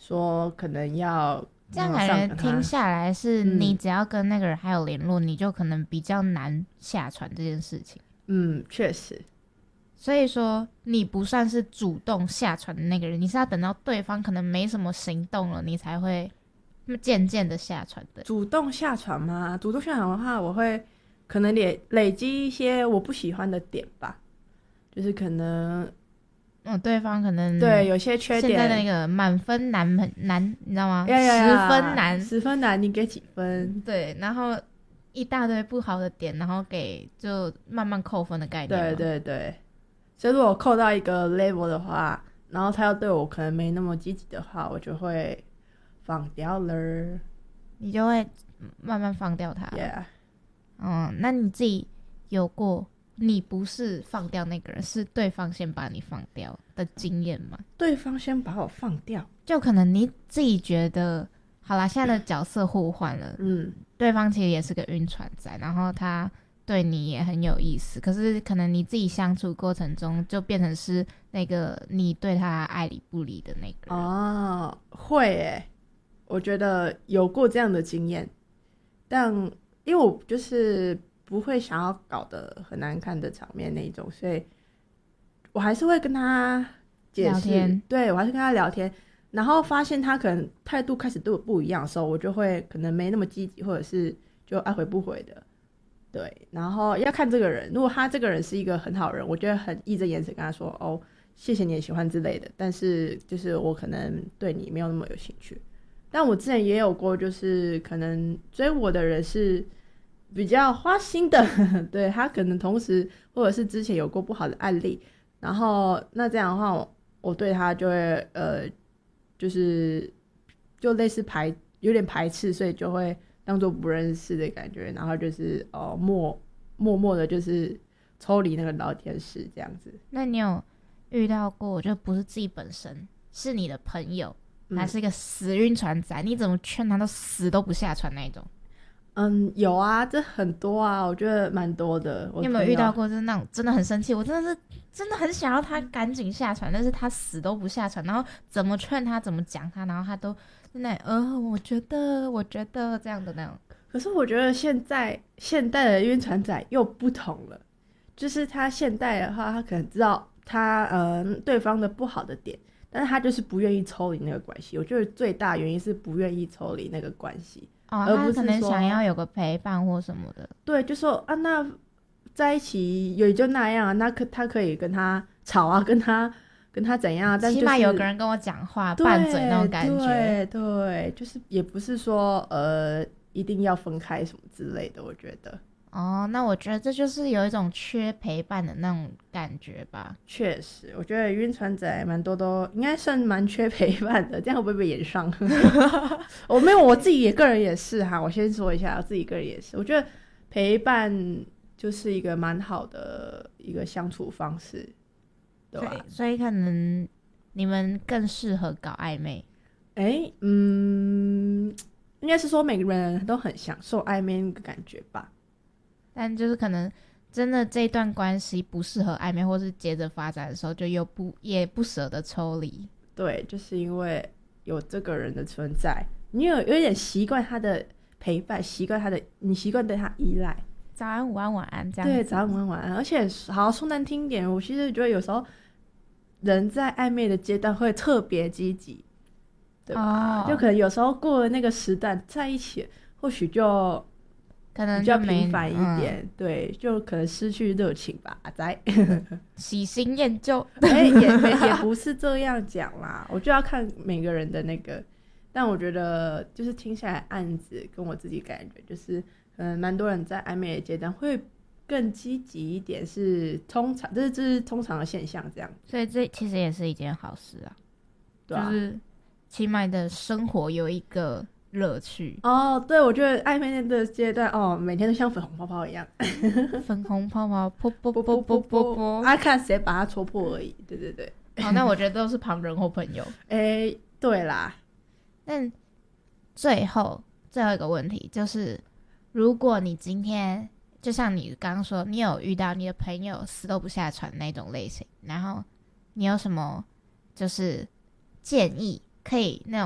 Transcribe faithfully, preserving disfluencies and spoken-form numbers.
说可能要这样感觉听下来是你只要跟那个人还有联络、嗯、你就可能比较难下船这件事情。 嗯，确实。 所以说你不算是主动下船的那个人，你是要等到对方可能没什么行动了，你才会渐渐的下船的。 主动下船吗？主动下船的话，我会可能累累积一些我不喜欢的点吧，就是可能嗯，对方可能对有些缺点， 现在的那个满分男很难，你知道吗？ 呀呀呀十分男， 十分男，你给几分？ 对，然后一大堆不好的点，然后给就慢慢扣分的概念。 对对对，所以如果扣到一个 level 的话，然后他要对我可能没那么积极的话，我就会放掉了。 你就会慢慢放掉他。 Yeah. 嗯，那你自己有过你不是放掉那个人，是对方先把你放掉的经验吗？ 对方先把我放掉， 就可能你自己觉得好啦，现在的角色互换了，嗯，对方其实也是个晕船仔，然后他对你也很有意思，可是可能你自己相处过程中就变成是那个你对他爱理不理的那个人。 哦，会耶，我觉得有过这样的经验，但因为我就是不会想要搞得很难看的场面那一种，所以我还是会跟他解释，对，我还是跟他聊天，然后发现他可能态度开始对我不一样的时候，我就会可能没那么积极，或者是就爱回不回的。对，然后要看这个人，如果他这个人是一个很好人，我就会很义正言辞跟他说，哦，谢谢你的喜欢之类的，但是就是我可能对你没有那么有兴趣。但我之前也有过，就是可能追我的人是比较花心的对，他可能同时或者是之前有过不好的案例，然后那这样的话 我, 我对他就会呃就是就类似排有点排斥，所以就会当做不认识的感觉，然后就是哦默默默的就是抽离那个聊天室这样子。 那你有遇到过就不是自己本身，是你的朋友还是一个死晕船仔、嗯、你怎么劝他都死都不下船那种？ 嗯，有啊，这很多啊，我觉得蛮多的。 你有没有遇到过就是那种真的很生气，我真的是真的很想要他赶紧下船，但是他死都不下船，然后怎么劝他怎么讲他，然后他都在那呃我觉得我觉得这样的那种。 可是我觉得现在现代的晕船仔又不同了，就是他现代的话他可能知道他呃对方的不好的点，但是他就是不愿意抽离那个关系。我觉得最大原因是不愿意抽离那个关系。 哦，而不是他可能想要有个陪伴或什么的。 对，就说啊，那在一起也就那样啊，那可他可以跟他吵啊，跟他跟他怎样，但、就是、 起码有个人跟我讲话拌嘴那种感觉。 对对，就是也不是说呃一定要分开什么之类的，我觉得。 哦，那我觉得这就是有一种缺陪伴的那种感觉吧。 确实，我觉得晕船仔蛮多都应该算蛮缺陪伴的，这样会不会被演上？我没有，我自己也个人也是哈。我先说一下，我自己个人也是，我觉得陪伴就是一个蛮好的一个相处方式，对吧？ 所以可能你们更适合搞暧昧。 哎，嗯，应该是说每个人都很享受暧昧那个感觉吧。 但就是可能真的这段关系不适合暧昧或是接着发展的时候，就又不也不舍得抽离。 对，就是因为有这个人的存在，你有有点习惯他的陪伴，习惯他的，你习惯对他依赖。 早安午安晚安这样子。 对，早安午安晚安。而且好说难听点，我其实觉得有时候人在暧昧的阶段会特别积极，对吧、哦、就可能有时候过了那个时段在一起，或许就可能比较平凡一点、 嗯、 对，就可能失去热情吧，阿仔喜新厌旧哎、欸，也也不是这样讲啦，我就要看每个人的那个，但我觉得就是听下来案子跟我自己感觉就是嗯，蛮多人在暧昧的阶段会更积极一点，是通常这是这是通常的现象这样， 所以这其实也是一件好事啊， 对啊， 就是起码的生活有一个乐趣哦。对，我觉得暧昧的阶段哦，每天都像粉红泡泡一样粉红泡泡啵啵啵啵啵啵， 啊，看谁把它戳破而已。对对对， 好、哦，那我觉得都是旁人或朋友哎对啦。 但最后最后一个问题就是，如果你今天就像你刚刚说你有遇到你的朋友死都不下船那种类型，然后你有什么就是建议可以那